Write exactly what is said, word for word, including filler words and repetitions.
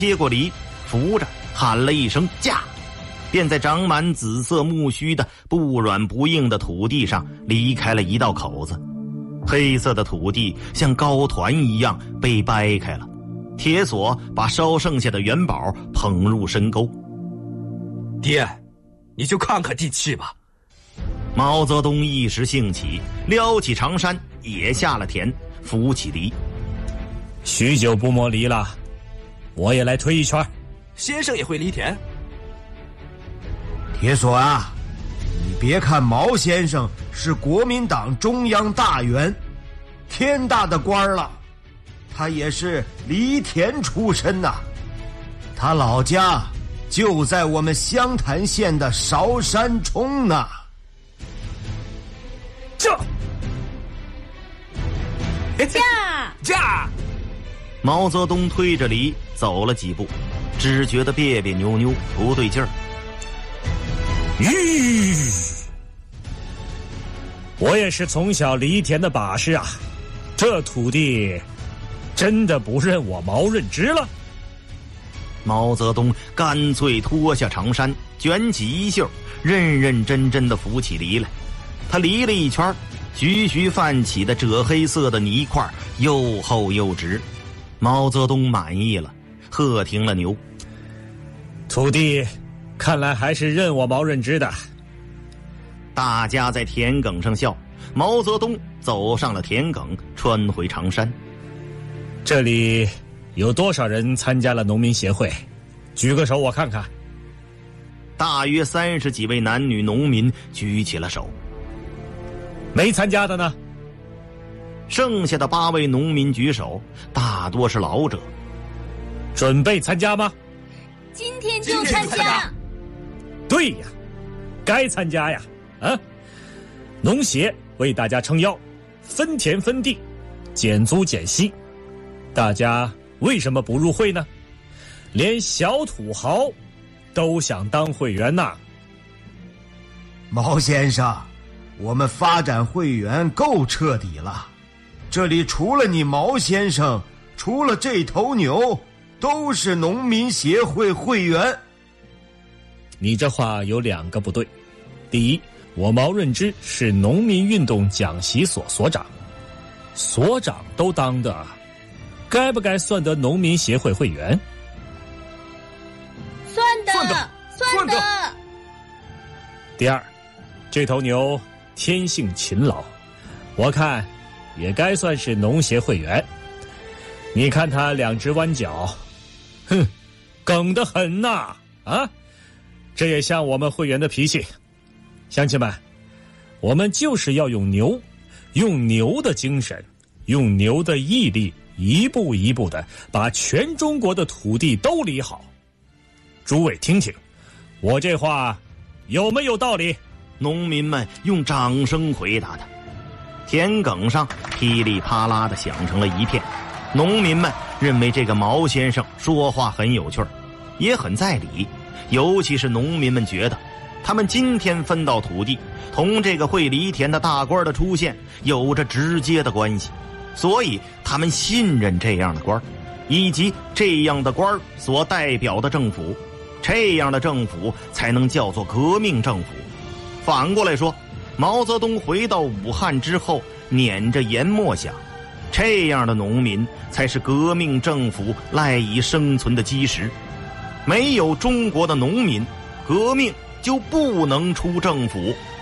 接过梨，扶着喊了一声驾，便在长满紫色木须的不软不硬的土地上离开了一道口子。黑色的土地像糕团一样被掰开了，铁锁把烧剩下的元宝捧入深沟。 爹，你就看看地气吧。 毛泽东一时兴起，撩起长衫也下了田，扶起梨。 许久不摸梨了，我也来推一圈。 先生也会犁田？ 铁锁啊，你别看毛先生是国民党中央大员，天大的官了，他也是犁田出身呐、啊。他老家就在我们湘潭县的韶山冲呢。 驾！ 驾！ 驾！ 毛泽东推着梨走了几步，只觉得别别扭扭，不对劲儿。 吁！我也是从小犁田的把式啊，这土地真的不认我毛润之了。 毛泽东干脆脱下长衫，卷起衣袖，认认真真的扶起梨来。他犁了一圈，徐徐泛起的赭黑色的泥块又厚又直。毛泽东满意了，喝停了牛。 土地看来还是认我毛润之的。 大家在田埂上笑，毛泽东走上了田埂，穿回长衫。 这里有多少人参加了农民协会？举个手我看看。 大约三十几位男女农民举起了手。 没参加的呢？ 剩下的八位农民举手，大多是老者。 准备参加吗？ 今天就参加。 对呀，该参加呀！啊，农协为大家撑腰，分田分地，减租减息。大家为什么不入会呢？连小土豪都想当会员呐！ 毛先生，我们发展会员够彻底了，这里除了你毛先生，除了这头牛，都是农民协会会员。 你这话有两个不对。第一，我毛润之是农民运动讲习所所长，所长都当的，该不该算得农民协会会员？ 算的， 算的， 算的。 第二，这头牛天性勤劳，我看也该算是农协会员。你看他两只弯角，哼，梗得很呐！啊，这也像我们会员的脾气。乡亲们，我们就是要用牛，用牛的精神，用牛的毅力，一步一步的把全中国的土地都理好。诸位听听，我这话有没有道理？ 农民们用掌声回答他。田埂上噼里啪啦的响成了一片。农民们认为这个毛先生说话很有趣儿，也很在理，尤其是农民们觉得他们今天分到土地同这个会犁田的大官的出现有着直接的关系，所以他们信任这样的官，以及这样的官所代表的政府，这样的政府才能叫做革命政府。反过来说，毛泽东回到武汉之后捻着研磨想，这样的农民才是革命政府赖以生存的基石。没有中国的农民，革命就不能出政府。